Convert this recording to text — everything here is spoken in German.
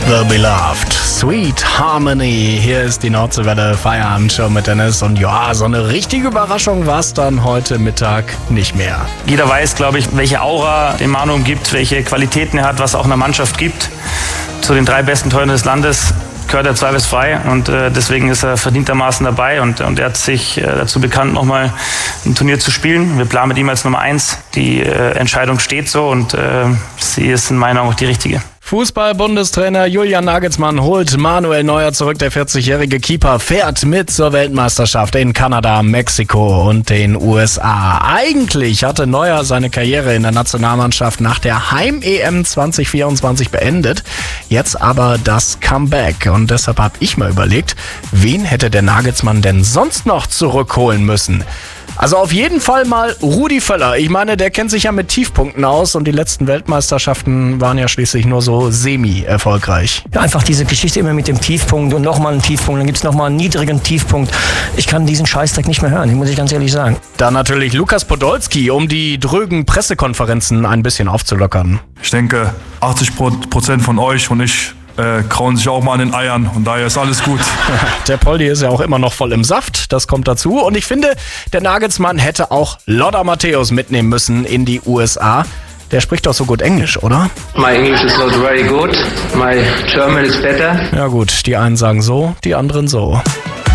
The Beloved, Sweet Harmony. Hier ist die Nordseewelle Feierabendshow mit Dennis. Und ja, so eine richtige Überraschung war es dann heute Mittag nicht mehr. Jeder weiß, glaube ich, welche Aura den Manu umgibt, welche Qualitäten er hat, was auch einer Mannschaft gibt. Zu den 3 besten Torhütern des Landes gehört er zweifelsfrei und deswegen ist er verdientermaßen dabei und er hat sich dazu bekannt, nochmal ein Turnier zu spielen. Wir planen mit ihm als Nummer 1. Die Entscheidung steht so und sie ist in meiner Augen auch die richtige. Fußball-Bundestrainer Julian Nagelsmann holt Manuel Neuer zurück. Der 40-jährige Keeper fährt mit zur Weltmeisterschaft in Kanada, Mexiko und den USA. Eigentlich hatte Neuer seine Karriere in der Nationalmannschaft nach der Heim-EM 2024 beendet. Jetzt aber das Comeback. Und deshalb habe ich mal überlegt, wen hätte der Nagelsmann denn sonst noch zurückholen müssen? Also auf jeden Fall mal Rudi Völler. Ich meine, der kennt sich ja mit Tiefpunkten aus und die letzten Weltmeisterschaften waren ja schließlich nur so semi-erfolgreich. Ja, einfach diese Geschichte immer mit dem Tiefpunkt und nochmal einen Tiefpunkt, dann gibt's nochmal einen niedrigen Tiefpunkt. Ich kann diesen Scheißdreck nicht mehr hören, muss ich ganz ehrlich sagen. Dann natürlich Lukas Podolski, um die drögen Pressekonferenzen ein bisschen aufzulockern. Ich denke, 80% von euch und ich krauen sich auch mal an den Eiern und daher ist alles gut. Der Poldi ist ja auch immer noch voll im Saft, das kommt dazu. Und ich finde, der Nagelsmann hätte auch Lothar Matthäus mitnehmen müssen in die USA. Der spricht doch so gut Englisch, oder? My English is not very good. My German is better. Ja gut, die einen sagen so, die anderen so.